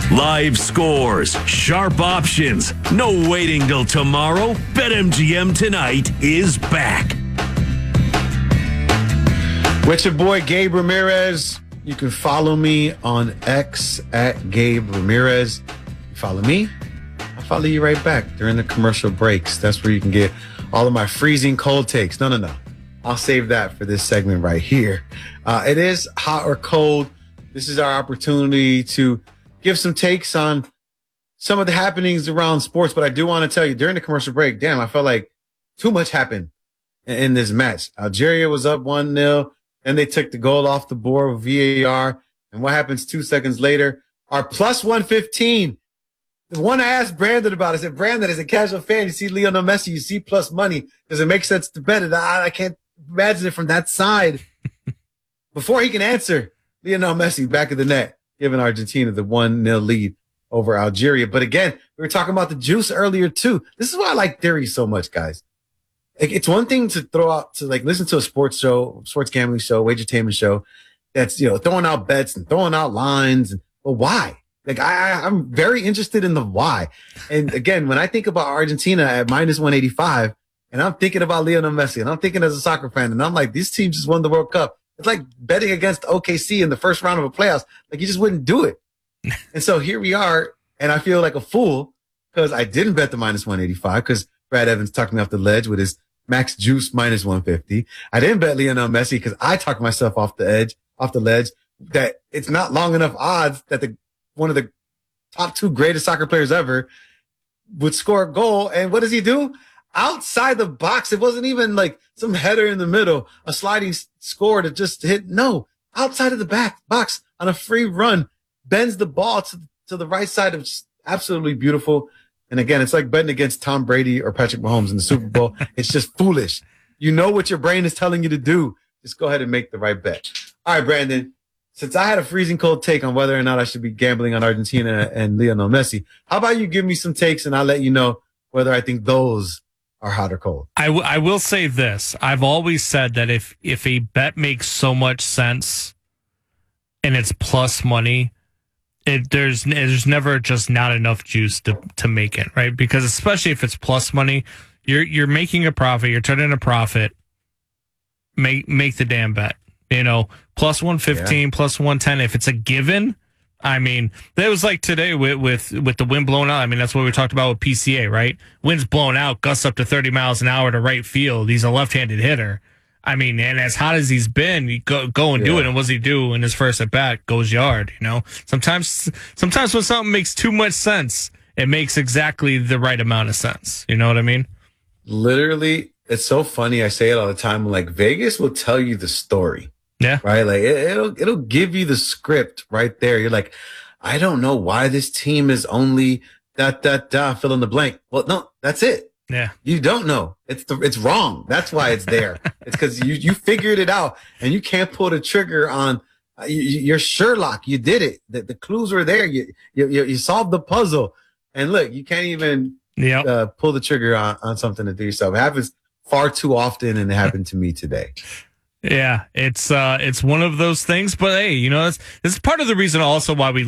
Live scores, sharp options, no waiting till tomorrow. BetMGM tonight is back. With your boy Gabe Ramirez. You can follow me on X at Gabe Ramirez. You follow me, I'll follow you right back during the commercial breaks. That's where you can get all of my freezing cold takes. No. I'll save that for this segment right here. It is hot or cold. This is our opportunity to give some takes on some of the happenings around sports. But I do want to tell you, during the commercial break, damn, I felt like too much happened in this match. Algeria was up 1-0. Then they took the goal off the board with VAR. And what happens 2 seconds later? Our plus 115. The one I asked Brandon about, I said, Brandon, as a casual fan, you see Lionel Messi, you see plus money. Does it make sense to bet it? I can't imagine it from that side. Before he can answer, Lionel Messi back of the net, giving Argentina the 1-0 lead over Algeria. But again, we were talking about the juice earlier too. This is why I like theory so much, guys. It's one thing to throw out, to like listen to a sports show, sports gambling show, wagertainment show that's, throwing out bets and throwing out lines. But why? Like I'm very interested in the why. And again, when I think about Argentina at minus 185 and I'm thinking about Lionel Messi and I'm thinking as a soccer fan and I'm like, these teams just won the World Cup. It's like betting against OKC in the first round of a playoffs. Like you just wouldn't do it. And so here we are. And I feel like a fool because I didn't bet the minus 185 because Brad Evans talked me off the ledge with his max juice minus 150. I didn't bet Lionel Messi because I talked myself off the ledge that it's not long enough odds that one of the top two greatest soccer players ever would score a goal. And what does he do? Outside the box. It wasn't even like some header in the middle, a sliding score to just hit. No, outside of the box on a free run, bends the ball to the right side. Of absolutely beautiful. And again, it's like betting against Tom Brady or Patrick Mahomes in the Super Bowl. It's just foolish. You know what your brain is telling you to do. Just go ahead and make the right bet. All right, Brandon, since I had a freezing cold take on whether or not I should be gambling on Argentina and Lionel Messi, how about you give me some takes and I'll let you know whether I think those are hot or cold. I will say this. I've always said that if a bet makes so much sense and it's plus money, there's never just not enough juice to make it, right? Because especially if it's plus money, you're making a profit, you're turning a profit. Make the damn bet. Plus 115, plus 110. If it's a given, I mean, that was like today with the wind blowing out. I mean, that's what we talked about with PCA, right? Wind's blown out, gusts up to 30 miles an hour to right field. He's a left-handed hitter. I mean, and as hot as he's been, you go and do it. And what does he do in his first at bat? Goes yard. Sometimes when something makes too much sense, it makes exactly the right amount of sense. You know what I mean? Literally, it's so funny. I say it all the time. Like Vegas will tell you the story. Yeah. Right. Like it'll give you the script right there. You're like, I don't know why this team is only fill in the blank. Well, no, that's it. Yeah. You don't know. It's wrong. That's why it's there. It's because you figured it out and you can't pull the trigger on you're Sherlock. You did it. The clues were there. You solved the puzzle. And look, you can't even pull the trigger on something to do yourself. It happens far too often, and it happened to me today. Yeah, it's one of those things. But hey, this is part of the reason also why we